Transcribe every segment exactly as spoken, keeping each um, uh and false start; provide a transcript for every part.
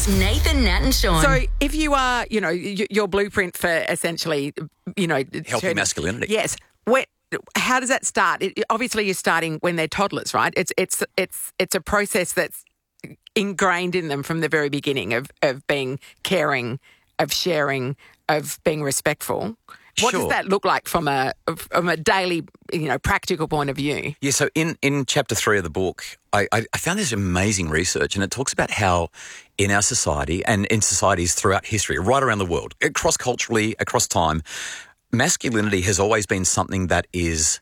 Nathan, Nat and Sean. So if you are, you know, y- your blueprint for essentially, you know... Healthy turning- masculinity. Yes. Where, how does that start? It, obviously, you're starting when they're toddlers, right? It's it's it's it's a process that's ingrained in them from the very beginning of, of being caring, of sharing, of being respectful. What Sure. does that look like from a from a daily, you know, practical point of view? Yeah, so in, in chapter three of the book, I, I, I found this amazing research, and it talks about how in our society and in societies throughout history, right around the world, cross-culturally, across time, masculinity has always been something that is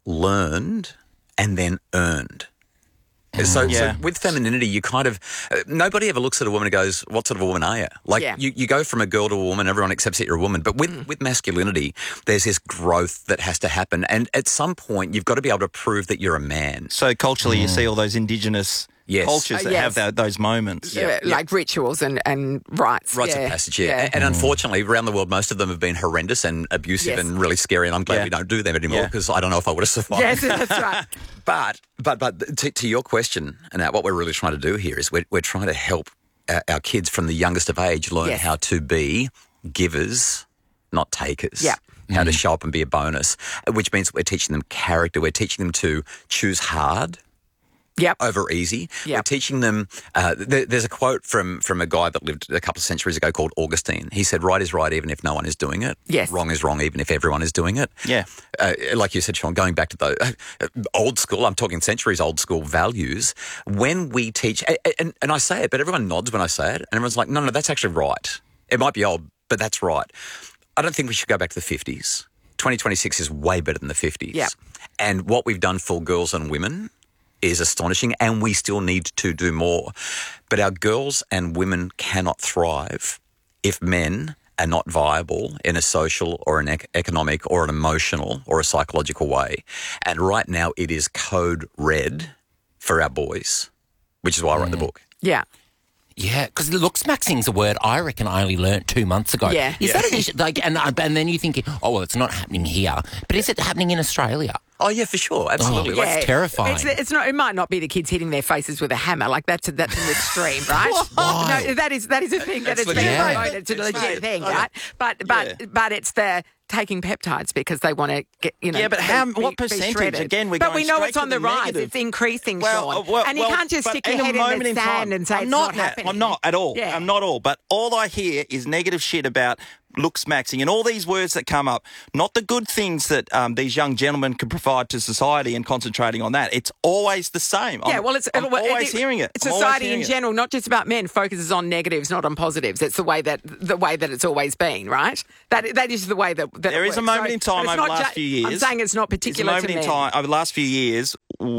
learned and then earned. So, Yeah. so with femininity, you kind of uh, nobody ever looks at a woman and goes, "What sort of a woman are you?" Like Yeah. you, you go from a girl to a woman, everyone accepts that you're a woman. But with Mm. with masculinity, there's this growth that has to happen, and at some point, you've got to be able to prove that you're a man. So culturally, you see all those indigenous Yes. cultures Uh, that yes. have that, those moments. Yeah, like rituals and, and rites. Rites yeah. of passage, yeah. And unfortunately, around the world, most of them have been horrendous and abusive Yes. and really scary. And I'm glad Yeah. we don't do them anymore Yeah. because I don't know if I would have survived. Yes, that's right. But but but to, to your question, and what we're really trying to do here is we're we're trying to help our, our kids from the youngest of age learn Yes. how to be givers, not takers. Yeah. How to show up and be a bonus, which means we're teaching them character. We're teaching them to choose hard Yep. over easy. Yep. We're teaching them. Uh, there, there's a quote from from a guy that lived a couple of centuries ago called Augustine. He said, "Right is right even if no one is doing it. Yes. Wrong is wrong even if everyone is doing it." Yeah. Uh, like you said, Sean, going back to the uh, old school, I'm talking centuries old school values. When we teach, and, and, and I say it, but everyone nods when I say it, and everyone's like, "No, no, that's actually right. It might be old, but that's right." I don't think we should go back to the fifties. twenty twenty-six is way better than the fifties. Yeah. And what we've done for girls and women is astonishing, and we still need to do more. But our girls and women cannot thrive if men are not viable in a social or an ec- economic or an emotional or a psychological way. And right now it is code red for our boys, which is why I wrote the book. Yeah. Yeah, because looks maxing's a word I reckon I only learnt two months ago. Yeah. Is that an issue? Like, and, and then you're thinking, oh, well, it's not happening here. But is it happening in Australia? Oh, yeah, for sure. Absolutely. Oh, Like, It's terrifying. It's, it's not. It might not be the kids hitting their faces with a hammer. Like that's that's an extreme, right? Why? No, that is that is a thing that That's has been legit. promoted. It's a That's legit right. thing, I know. right? But but but it's the taking peptides because they want to get you know. Yeah, but be- how- be- what be percentage? shredded. Again, we're but going we know straight it's on to the, the rise. negative. It's increasing, Well, Sean. uh, well, and you well, can't just but stick in your a head in moment the in sand time, and say I'm it's not, not Nat, happening. I'm not at all. Yeah. I'm not all. But all I hear is negative shit about looks maxing and all these words that come up. Not the good things that um, these young gentlemen can provide to society and concentrating on that. It's always the same. Yeah, I'm, well, it's I'm well, always it- hearing it. I'm always Society hearing in it. general, not just about men, focuses on negatives, not on positives. It's the way that the way that it's always been, right? That that is the way that, that There it is a works. moment So- in time but it's over the not last few years. I'm saying it's not There's a particular moment to in men. time over the last few years.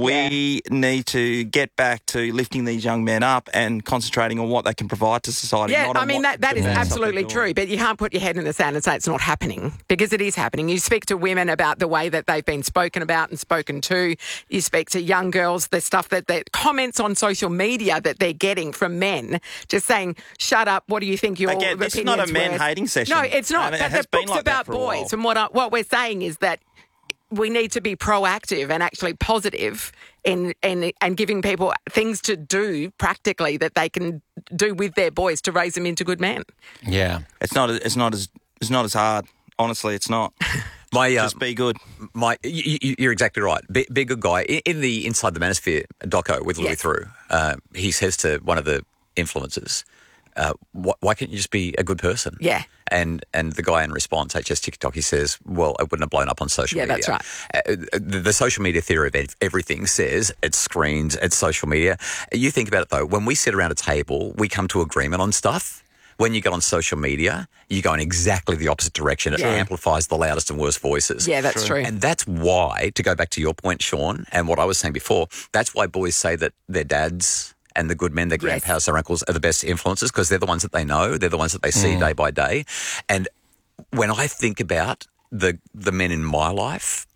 We need to get back to lifting these young men up and concentrating on what they can provide to society. Yeah, not I on mean, what that, that is the bad stuff absolutely they're doing. true, but you can't put your head in the sand and say it's not happening because it is happening. You speak to women about the way that they've been spoken about and spoken to. You speak to young girls, the stuff that the comments on social media that they're getting from men just saying, shut up, what do you think your Again, this is not a opinion's worth?" men-hating session. No, it's not. And it But has the been book's like that about for a while. boys. And what, I, what we're saying is that we need to be proactive and actually positive in, in and giving people things to do practically that they can do with their boys to raise them into good men. Yeah. It's not. It's not as. It's not as hard. Honestly, it's not. My, uh, Just be good. my, you, you- you're exactly right. Be, be a good guy. In, in the Inside the Manosphere doco with Louis Yes. Theroux, uh, he says to one of the influencers, uh, why, why can't you just be a good person? Yeah. And and the guy in response, H S TikTok, he says, well, it wouldn't have blown up on social Yeah, media. that's right. Uh, the, the social media theory of ev- everything says it's screens, it's social media. You think about it, though. When we sit around a table, we come to agreement on stuff. When you get on social media, you go in exactly the opposite direction. It Yeah. amplifies the loudest and worst voices. Yeah, that's true. And that's why, to go back to your point, Sean, and what I was saying before, that's why boys say that their dads and the good men, their Yes. grandpas, their uncles are the best influences because they're the ones that they know, they're the ones that they see day by day. And when I think about the the men in my life,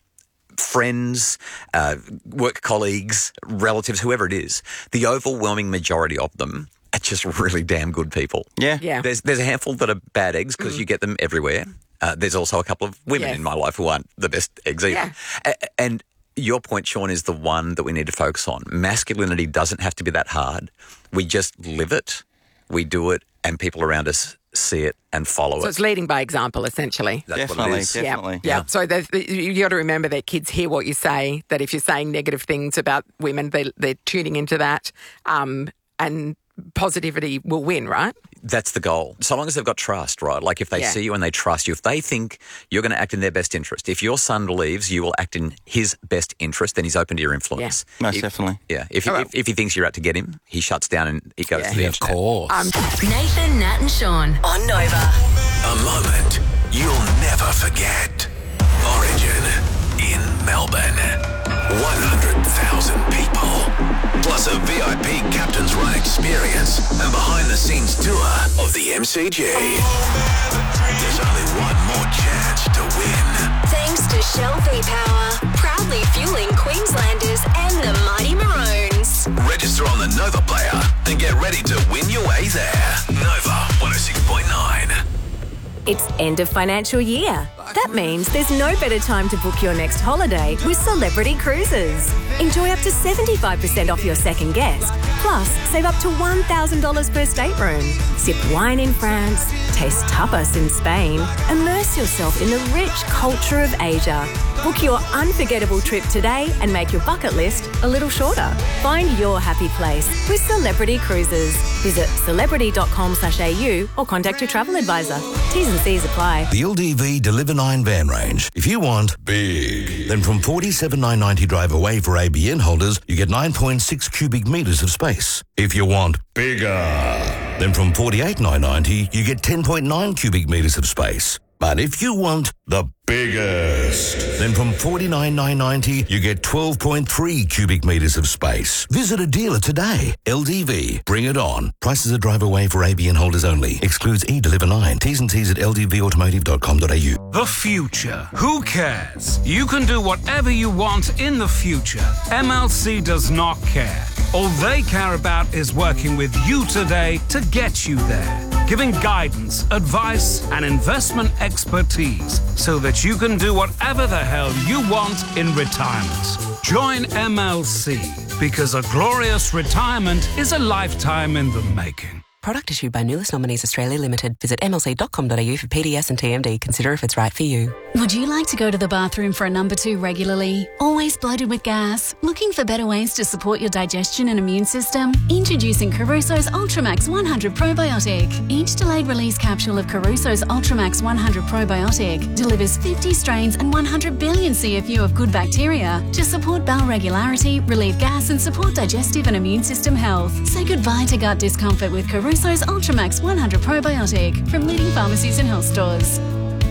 friends, uh, work colleagues, relatives, whoever it is, the overwhelming majority of them are just really damn good people. Yeah. Yeah. There's there's a handful that are bad eggs because you get them everywhere. Uh, there's also a couple of women Yes. in my life who aren't the best eggs either. Yeah. A- and your point, Sean, is the one that we need to focus on. Masculinity doesn't have to be that hard. We just live it we do it, and people around us see it and follow So it. it's leading by example, essentially. That's Definitely, what it is. Yeah, definitely. yeah. So there's- you got to remember that kids hear what you say, that if you're saying negative things about women, they, they're tuning into that, um, and positivity will win, right? That's the goal. So long as they've got trust, right? Like if they Yeah. see you and they trust you, if they think you're going to act in their best interest, if your son believes you will act in his best interest, then he's open to your influence. Most If- definitely. Yeah. If, he, All right. if, if he thinks you're out to get him, he shuts down and he goes Yeah. to the Yeah, of internet. course. Um, Nathan, Nat and Sean on Nova. A moment you'll never forget. Origin in Melbourne. one hundred thousand people. Plus a V I P Captain's Run experience and behind-the-scenes tour of the M C G. There's only one more chance to win. Thanks to Shell V-Power, proudly fueling Queenslanders and the Mighty Maroons. Register on the Nova player and get ready to win your way there. Nova one oh six point nine. It's end of financial year. That means there's no better time to book your next holiday with Celebrity Cruises. Enjoy up to seventy-five percent off your second guest. Plus, save up to one thousand dollars per stateroom. Sip wine in France, taste tapas in Spain, immerse yourself in the rich culture of Asia. Book your unforgettable trip today and make your bucket list a little shorter. Find your happy place with Celebrity Cruises. Visit celebrity dot com slash a u or contact your travel advisor. T's and C's apply. The L D V Deliver nine van range. If you want big, then from forty-seven thousand nine hundred ninety drive away for A B N holders, you get nine point six cubic metres of space. If you want bigger, then from forty-eight thousand nine hundred ninety, you get ten point nine cubic metres of space. But if you want the biggest, then from forty-nine thousand nine hundred ninety, you get twelve point three cubic metres of space. Visit a dealer today. L D V, bring it on. Prices are drive away for A B N holders only. Excludes E-Deliver nine. T's and C's at l d v automotive dot com dot a u. The future. Who cares? You can do whatever you want in the future. M L C does not care. All they care about is working with you today to get you there. Giving guidance, advice, and investment expertise so that you can do whatever the hell you want in retirement. Join M L C because a glorious retirement is a lifetime in the making. Product issued by Nulis Nominees Australia Limited. Visit m l c dot com dot a u for P D S and T M D. Consider if it's right for you. Would you like to go to the bathroom for a number two regularly? Always bloated with gas? Looking for better ways to support your digestion and immune system? Introducing Caruso's Ultramax one hundred Probiotic. Each delayed release capsule of Caruso's Ultramax one hundred Probiotic delivers fifty strains and one hundred billion C F U of good bacteria to support bowel regularity, relieve gas and support digestive and immune system health. Say goodbye to gut discomfort with Caruso's Ultramax one hundred Probiotic from leading pharmacies and health stores.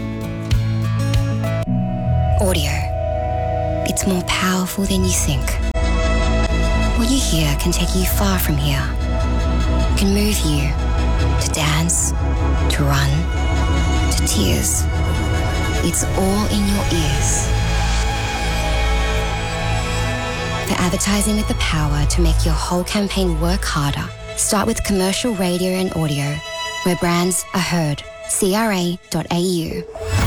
Audio. It's more powerful than you think. What you hear can take you far from here. It can move you to dance, to run, to tears. It's all in your ears. For advertising with the power to make your whole campaign work harder, start with commercial radio and audio, where brands are heard. c r a dot a u.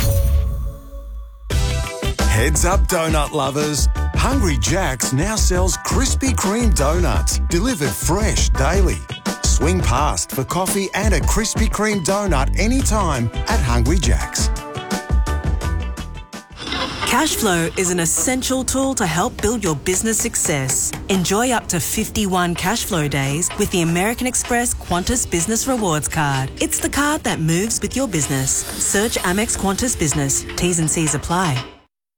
Heads up, donut lovers. Hungry Jack's now sells Krispy Kreme donuts, delivered fresh daily. Swing past for coffee and a Krispy Kreme donut anytime at Hungry Jack's. Cashflow is an essential tool to help build your business success. Enjoy up to fifty-one Cashflow days with the American Express Qantas Business Rewards Card. It's the card that moves with your business. Search Amex Qantas Business. T's and C's apply.